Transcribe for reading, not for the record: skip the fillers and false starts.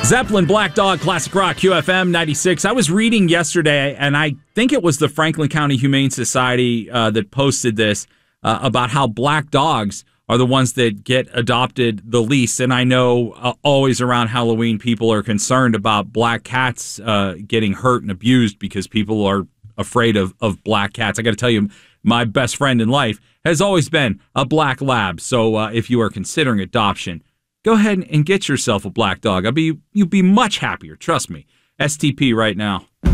Zeppelin, Black Dog, Classic Rock, QFM 96. I was reading yesterday, and I think it was the Franklin County Humane Society that posted this about how black dogs are the ones that get adopted the least. And I know always around Halloween, people are concerned about black cats getting hurt and abused because people are afraid of black cats. I got to tell you, my best friend in life has always been a black lab. So if you are considering adoption, go ahead and get yourself a black dog. You'll be much happier. Trust me. STP right now.